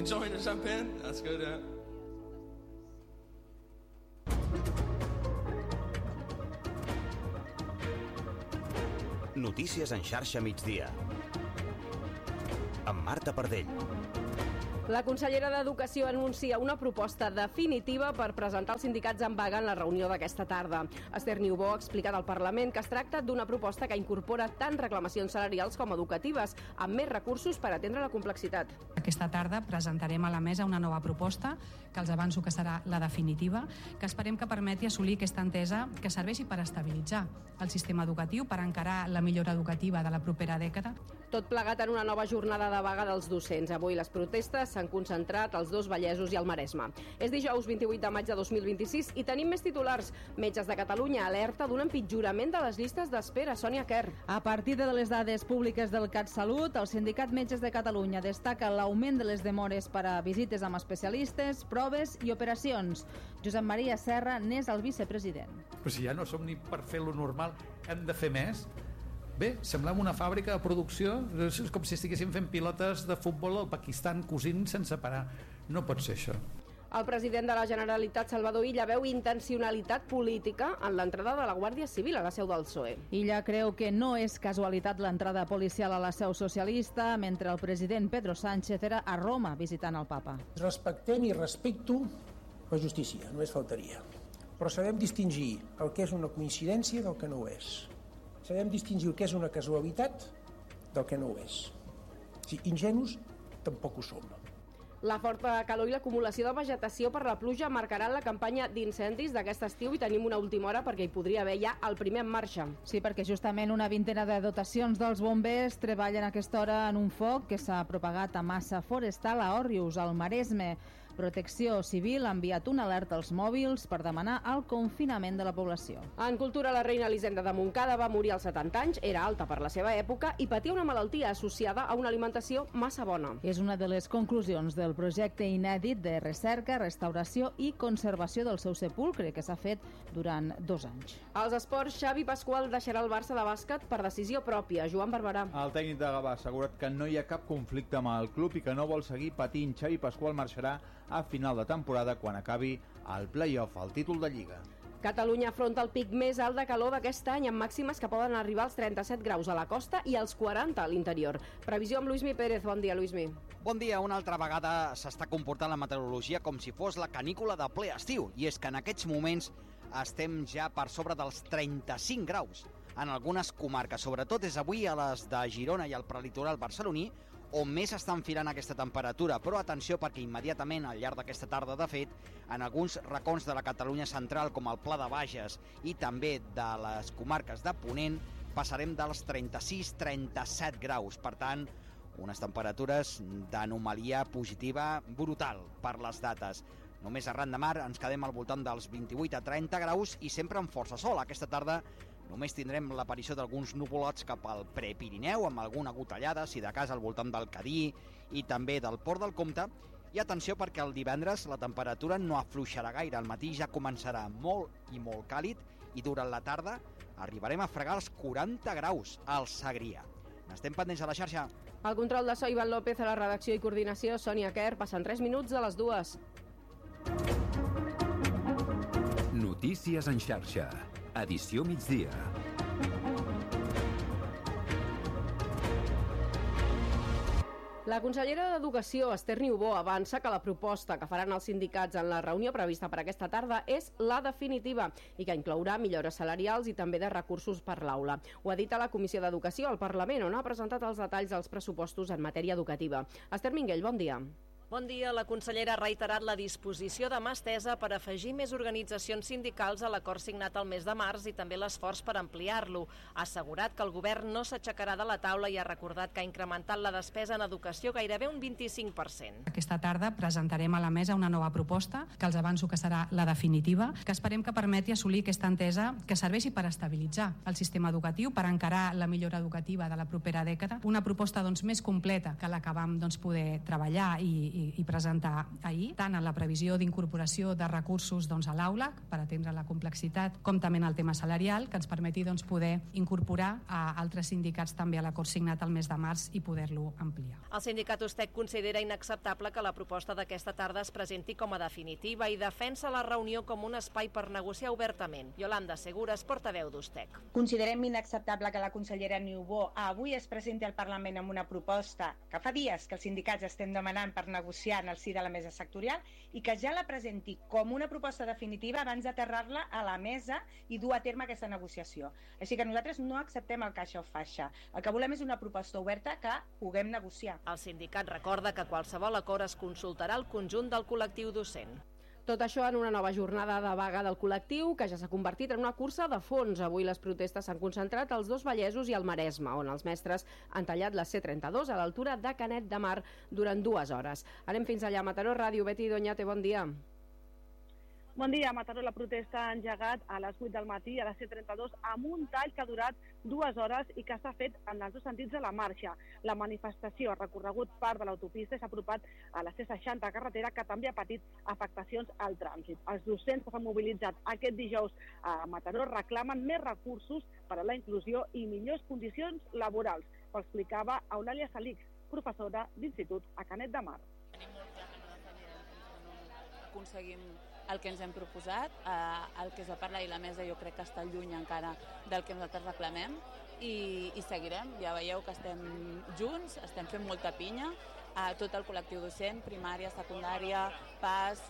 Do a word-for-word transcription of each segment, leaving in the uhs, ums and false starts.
Enjoying the champagne? That's good, yeah. Notícies en xarxa migdia. Amb Marta Pardell. La consellera d'Educació anuncia una proposta definitiva per presentar els sindicats en vaga en la reunió d'aquesta tarda. Esther Niubó ha explicat al Parlament que es tracta d'una proposta que incorpora tant reclamacions salarials com educatives, amb més recursos per atendre la complexitat. Aquesta tarda presentarem a la mesa una nova proposta, que els avanço que serà la definitiva, que esperem que permeti assolir aquesta entesa que serveixi per estabilitzar el sistema educatiu, per encarar la millora educativa de la propera dècada. Tot plegat en una nova jornada de vaga dels docents. Avui les protestes s'han concentrat als dos Vallesos i al Maresme. És dijous vint-i-vuit de maig de dos mil vint-i-sis i tenim més titulars. Metges de Catalunya alerta d'un empitjorament de les llistes d'espera. Sònia Quer. A partir de les dades públiques del CatSalut, el Sindicat Metges de Catalunya destaca l'augment de les demores per a visites amb especialistes, proves i operacions. Josep Maria Serra n'és el vicepresident. Però si ja no som ni per fer lo normal, hem de fer més. Bé, semblem una fàbrica de producció, és com si estiguéssim fent pilotes de futbol al Pakistan cosint sense parar. No pot ser això. El president de la Generalitat, Salvador Illa, veu intencionalitat política en l'entrada de la Guàrdia Civil a la seu del P S O E. Illa creu que no és casualitat l'entrada policial a la seu socialista mentre el president Pedro Sánchez era a Roma visitant el papa. Respectem i respecto la justícia, només faltaria. Però sabem distingir el que és una coincidència del que no ho és. Sabem distingir el que és una casualitat del que no ho és. Si ingenus, tampoc ho som. La forta calor i l'acumulació de vegetació per la pluja marcaran la campanya d'incendis d'aquest estiu i tenim una última hora perquè hi podria haver ja el primer en marxa. Sí, perquè justament una vintena de dotacions dels bombers treballen a aquesta hora en un foc que s'ha propagat a massa forestal a Òrrius, al Maresme. Protecció Civil ha enviat una alerta als mòbils per demanar el confinament de la població. En cultura, la reina Elisenda de Montcada va morir als setanta anys, era alta per la seva època i patia una malaltia associada a una alimentació massa bona. És una de les conclusions del projecte inèdit de recerca, restauració i conservació del seu sepulcre, que s'ha fet durant dos anys. Als esports, Xavi Pasqual deixarà el Barça de bàsquet per decisió pròpia. Joan Barberà. El tècnic de Gavà ha assegurat que no hi ha cap conflicte amb el club i que no vol seguir patint. Xavi Pasqual marxarà a final de temporada quan acabi el play-off, el títol de Lliga. Catalunya afronta el pic més alt de calor d'aquest any amb màximes que poden arribar als trenta-set graus a la costa i als quaranta a l'interior. Previsió amb Luismi Pérez. Bon dia, Luismi. Bon dia. Una altra vegada s'està comportant la meteorologia com si fos la canícula de ple estiu, i és que en aquests moments estem ja per sobre dels trenta-cinc graus en algunes comarques, sobretot és avui a les de Girona i al prelitoral barceloní on més està enfilant aquesta temperatura, però atenció perquè immediatament al llarg d'aquesta tarda, de fet, en alguns racons de la Catalunya central com el Pla de Bages i també de les comarques de Ponent passarem dels trenta-sis a trenta-set graus, per tant unes temperatures d'anomalia positiva brutal per les dates. Només arran de mar ens quedem al voltant dels vint-i-vuit a trenta graus i sempre amb força sol. Aquesta tarda només tindrem l'aparició d'alguns nuvolats cap al Prepirineu, amb alguna gotellada, si de cas al voltant del Cadí i també del Port del Comte. I atenció perquè el divendres la temperatura no afluixarà gaire. Al matí ja començarà molt i molt càlid i durant la tarda arribarem a fregar els quaranta graus al Segrià. N'estem pendents a la xarxa. El control de so, Ivan López, a la redacció i coordinació, Sònia Quer. Passen tres minuts de les dues. Notícies en xarxa. Edició migdia. La consellera d'Educació, Esther Niubó, avança que la proposta que faran els sindicats en la reunió prevista per aquesta tarda és la definitiva i que inclourà millores salarials i també de recursos per l'aula. Ho ha dit a la Comissió d'Educació al Parlament, on ha presentat els detalls dels pressupostos en matèria educativa. Esther Minguell, bon dia. Bon dia. La consellera ha reiterat la disposició de mà estesa per afegir més organitzacions sindicals a l'acord signat el mes de març i també l'esforç per ampliar-lo. Ha assegurat que el govern no s'aixecarà de la taula i ha recordat que ha incrementat la despesa en educació gairebé un vint-i-cinc per cent. Aquesta tarda presentarem a la mesa una nova proposta, que els avanço que serà la definitiva, que esperem que permeti assolir aquesta entesa que serveixi per estabilitzar el sistema educatiu, per encarar la millora educativa de la propera dècada. Una proposta doncs, més completa que la que vam doncs, poder treballar i, i i, i presentar ahir, tant en la previsió d'incorporació de recursos doncs, a l'aula per atendre la complexitat, com també en el tema salarial, que ens permeti doncs, poder incorporar a altres sindicats també a l'acord signat el mes de març i poder-lo ampliar. El sindicat USTEC considera inacceptable que la proposta d'aquesta tarda es presenti com a definitiva i defensa la reunió com un espai per negociar obertament. Yolanda Segures, portaveu d'USTEC. Considerem inacceptable que la consellera Niubó avui es presenti al Parlament amb una proposta que fa dies que els sindicats estem demanant per negociar en el si de la mesa sectorial i que ja la presenti com una proposta definitiva abans d'aterrar-la a la mesa i dur a terme aquesta negociació. Així que nosaltres no acceptem el caixa o faixa. El que volem és una proposta oberta que puguem negociar. El sindicat recorda que qualsevol acord es consultarà al conjunt del col·lectiu docent. Tot això en una nova jornada de vaga del col·lectiu que ja s'ha convertit en una cursa de fons. Avui les protestes s'han concentrat als dos Vallesos i al Maresme, on els mestres han tallat la C trenta-dos a l'altura de Canet de Mar durant dues hores. Anem fins allà a Mataró Ràdio. Beti Doñate, bon dia. Bon dia. A Mataró la protesta ha engegat a les vuit del matí a la C trenta-dos amb un tall que ha durat dues hores i que s'ha fet en els dos sentits de la marxa. La manifestació ha recorregut part de l'autopista i s'ha apropat a la C seixanta carretera, que també ha patit afectacions al trànsit. Els docents que s'han mobilitzat aquest dijous a Mataró reclamen més recursos per a la inclusió i millors condicions laborals. Ho explicava Eulàlia Salix, professora d'institut a Canet de Mar. Aconseguim el que ens hem proposat, eh, el que es va parlar i la mesa jo crec que està lluny encara del que nosaltres reclamem i, i seguirem. Ja veieu que estem junts, estem fent molta pinya, eh, tot el col·lectiu docent, primària, secundària, P A S.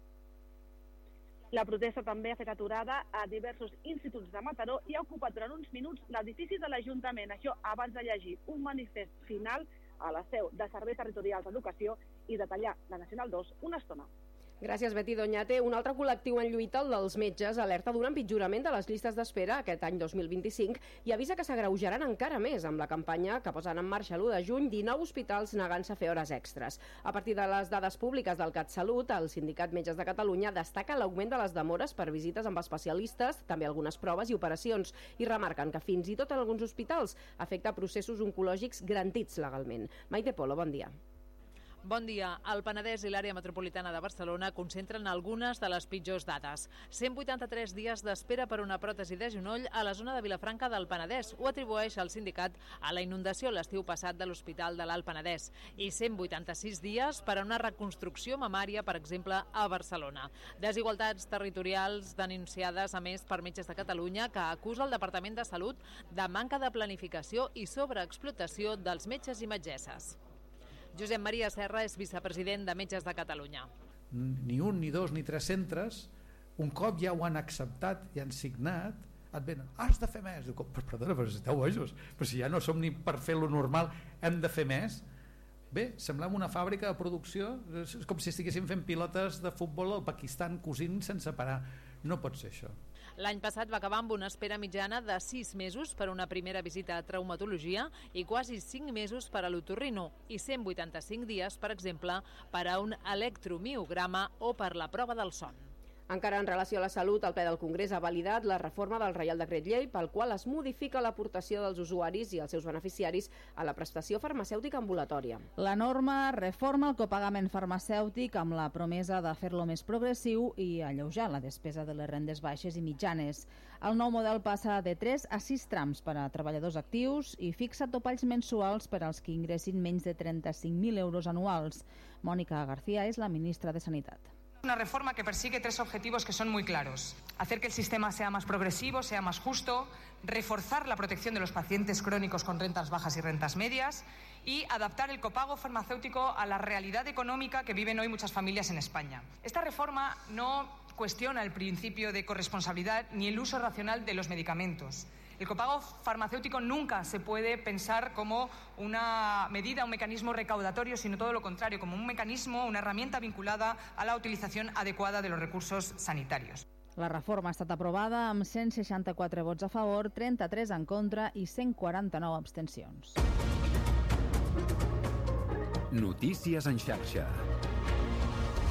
La protesta també ha fet aturada a diversos instituts de Mataró i ha ocupat durant uns minuts l'edifici de l'Ajuntament. Això abans de llegir un manifest final a la seu de Serveis Territorials d'Educació i de tallar la Nacional dos una estona. Gràcies, Beti Doñate. Un altre col·lectiu en lluita, el dels metges, alerta d'un empitjorament de les llistes d'espera aquest any dos mil vint-i-cinc i avisa que s'agreujaran encara més amb la campanya que posen en marxa l'u de juny dinou hospitals negant-se a fer hores extres. A partir de les dades públiques del CatSalut, el Sindicat Metges de Catalunya destaca l'augment de les demores per visites amb especialistes, també algunes proves i operacions, i remarquen que fins i tot en alguns hospitals afecta processos oncològics garantits legalment. Maite Polo, bon dia. Bon dia. El Penedès i l'àrea metropolitana de Barcelona concentren algunes de les pitjors dades. cent vuitanta-tres dies d'espera per una pròtesi de genoll a la zona de Vilafranca del Penedès. Ho atribueix el sindicat a la inundació l'estiu passat de l'Hospital de l'Alt Penedès. I cent vuitanta-sis dies per a una reconstrucció mamària, per exemple, a Barcelona. Desigualtats territorials denunciades, a més, per Metges de Catalunya, que acusa el Departament de Salut de manca de planificació i sobreexplotació dels metges i metgesses. Josep Maria Serra és vicepresident de Metges de Catalunya. Ni un, ni dos, ni tres centres, un cop ja ho han acceptat i han signat, et venen, has de fer més. Diu, perdona, però si esteu bojos, però si ja no som ni per fer lo normal, hem de fer més. Bé, semblem una fàbrica de producció, és com si estiguéssim fent pilotes de futbol al Pakistan cosint sense parar. No pot ser això. L'any passat va acabar amb una espera mitjana de sis mesos per a una primera visita a traumatologia i quasi cinc mesos per a l'otorrino i cent vuitanta-cinc dies, per exemple, per a un electromiograma o per la prova del son. Encara en relació a la salut, el ple del Congrés ha validat la reforma del Reial Decret Llei pel qual es modifica l'aportació dels usuaris i els seus beneficiaris a la prestació farmacèutica ambulatòria. La norma reforma el copagament farmacèutic amb la promesa de fer-lo més progressiu i alleujar la despesa de les rendes baixes i mitjanes. El nou model passa de tres a sis trams per a treballadors actius i fixa topalls mensuals per als que ingressin menys de trenta-cinc mil euros anuals. Mónica García és la ministra de Sanitat. Una reforma que persigue tres objetivos que son muy claros. Hacer que el sistema sea más progresivo, sea más justo, reforzar la protección de los pacientes crónicos con rentas bajas y rentas medias y adaptar el copago farmacéutico a la realidad económica que viven hoy muchas familias en España. Esta reforma no cuestiona el principio de corresponsabilidad ni el uso racional de los medicamentos. El copago farmacéutico nunca se puede pensar como una medida, un mecanismo recaudatorio, sino todo lo contrario, como un mecanismo, una herramienta vinculada a la utilización adecuada de los recursos sanitarios. La reforma ha estat aprovada amb cent seixanta-quatre vots a favor, trenta-tres en contra i cent quaranta-nou abstencions. Notícies en xarxa.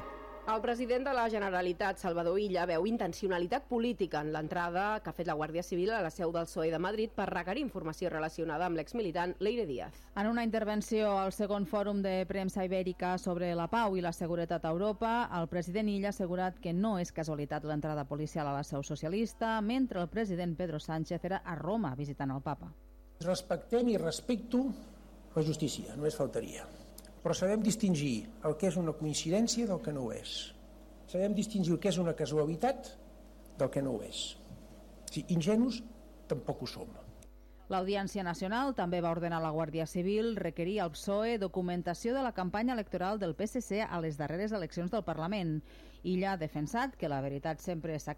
El president de la Generalitat, Salvador Illa, veu intencionalitat política en l'entrada que ha fet la Guàrdia Civil a la seu del P S O E de Madrid per requerir informació relacionada amb l'exmilitant Leire Díaz. En una intervenció al segon fòrum de premsa ibèrica sobre la pau i la seguretat a Europa, el president Illa ha assegurat que no és casualitat l'entrada policial a la seu socialista, mentre el president Pedro Sánchez era a Roma visitant el papa. Respectem i respecto la justícia, només faltaria. Però sabem distingir el que és una coincidència del que no ho és. Sabem distingir el que és una casualitat del que no ho és. Si ingenus, tampoc ho som. L'Audiència Nacional també va ordenar a la Guàrdia Civil requerir al P S O E documentació de la campanya electoral del P S C a les darreres eleccions del Parlament. Illa ha defensat que la veritat sempre s'acaba